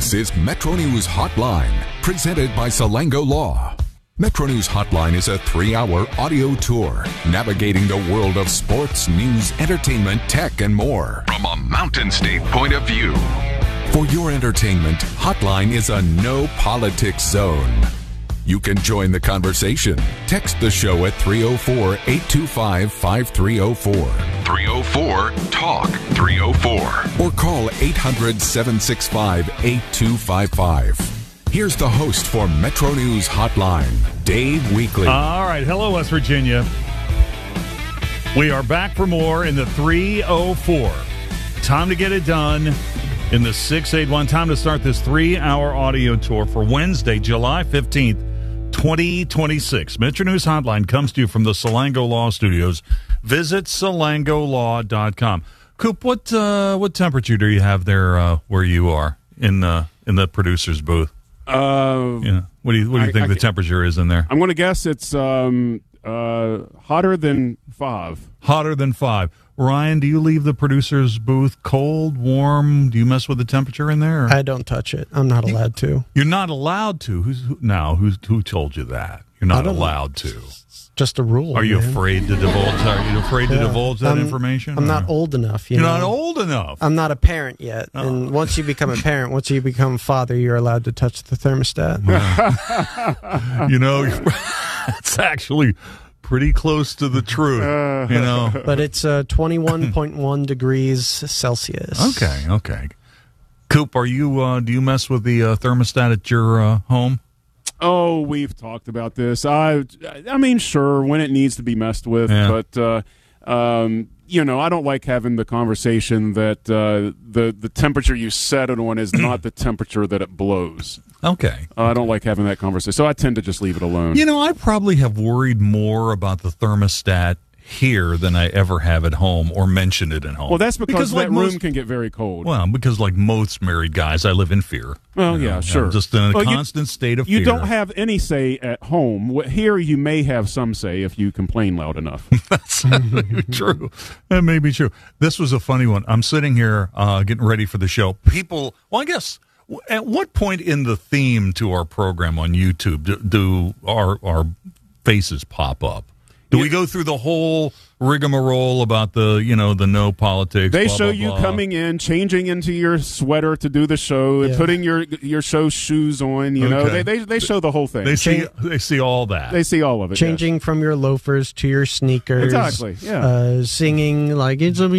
This is Metro News Hotline, presented by Salango Law. Metro News Hotline is a 3-hour audio tour navigating the world of sports, news, entertainment, tech, and more from a Mountain State point of view. For your entertainment, Hotline is a no politics zone. You can join the conversation. Text the show at 304-825-5304. 304-TALK-304. Or call 800-765-8255. Here's the host for Metro News Hotline, Dave Weekley. All right. Hello, West Virginia. We are back for more in the 304. Time to get it done in the 681. Time to start this 3-hour audio tour for Wednesday, July 15th, 2026. Metro News Hotline comes to you from the Salango Law Studios. Visit salangolaw.com. Coop, what temperature do you have there where you are in the producer's booth? What do you think the temperature is in there? I'm going to guess it's hotter than 5. Hotter than 5. Ryan, do you leave the producer's booth cold, warm? Do you mess with the temperature in there? I don't touch it. I'm not allowed to. You're not allowed to? Who told you that? You're not allowed to. Just a rule. Are you afraid to divulge? Are you afraid to divulge that information? I'm not old enough. You're not old enough. I'm not a parent yet. Oh. And once you become a parent, once you become a father, you're allowed to touch the thermostat. It's actually pretty close to the truth. But it's 21.1 degrees Celsius. Okay. Coop, are you? Do you mess with the thermostat at your home? Oh, we've talked about this. I mean, sure, when it needs to be messed with, but I don't like having the conversation that the temperature you set it on is not the temperature that it blows. Okay. I don't like having that conversation, so I tend to just leave it alone. I probably have worried more about the thermostat here than I ever have at home or mentioned it at home. Well, that's because that room can get very cold. Well, because like most married guys, I live in fear. Well, yeah, sure. I'm just in a constant state of fear. You don't have any say at home. Here you may have some say if you complain loud enough. That's true. That may be true. This was a funny one. I'm sitting here getting ready for the show. I guess, at what point in the theme to our program on YouTube do our faces pop up? Do we go through the whole rigmarole about the no politics? They blah, show blah, you blah. coming in, changing into your sweater to do the show, and putting your show shoes on. They show the whole thing. They see all that. They see all of it. Changing from your loafers to your sneakers. Exactly. Yeah. Singing like it's a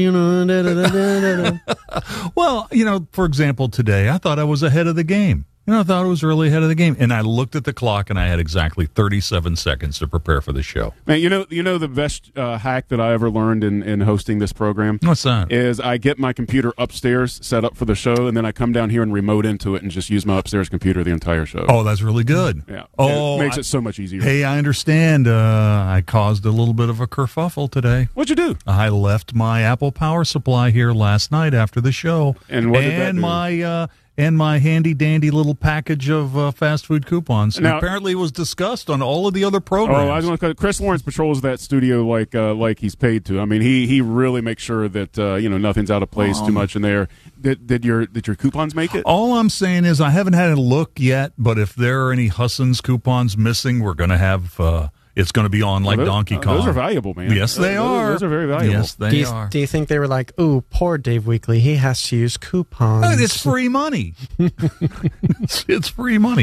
Well, for example, today I thought I was ahead of the game. I thought I was really ahead of the game. And I looked at the clock, and I had exactly 37 seconds to prepare for the show. Man, you know the best hack that I ever learned in hosting this program? What's that? Is I get my computer upstairs set up for the show, and then I come down here and remote into it and just use my upstairs computer the entire show. Oh, that's really good. Yeah. Oh, it makes it so much easier. Hey, I understand. I caused a little bit of a kerfuffle today. What'd you do? I left my Apple power supply here last night after the show. And what did that do? And my handy-dandy little package of fast food coupons. Now, apparently it was discussed on all of the other programs. Oh, I was going to Chris Lawrence patrols that studio like he's paid to. I mean, he really makes sure that nothing's out of place too much in there. Did your coupons make it? All I'm saying is I haven't had a look yet, but if there are any Husson's coupons missing, we're going to have... it's going to be on like Donkey Kong. Those are valuable, man. Yes, they are. Those are very valuable. Yes, they are. Do you think they were like, ooh, poor Dave Weekley, he has to use coupons? It's free money. It's free money.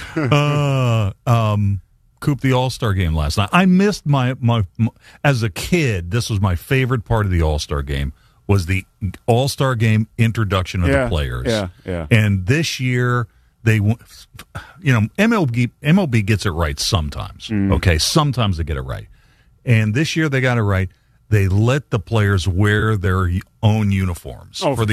Coop, the All-Star game last night. I missed my as a kid, this was my favorite part of the All-Star game, was the All-Star game introduction of the players. Yeah. And this year... MLB gets it right sometimes. Okay, sometimes they get it right. And this year they got it right. They let the players wear their own uniforms for the